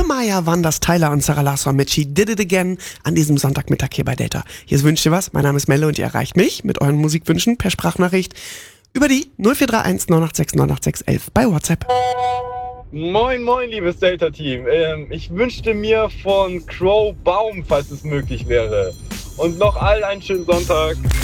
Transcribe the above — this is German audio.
Maya waren das Tyler und Sarah Larsson mit She Did It Again an diesem Sonntagmittag hier bei Delta. Hier ist Wünsch dir was, mein Name ist Melle und ihr erreicht mich mit euren Musikwünschen per Sprachnachricht über die 0431 986 986 11 bei WhatsApp. Moin, moin, liebes Delta-Team. Ich wünschte mir von Crow Baum, falls es möglich wäre. Und noch allen einen schönen Sonntag.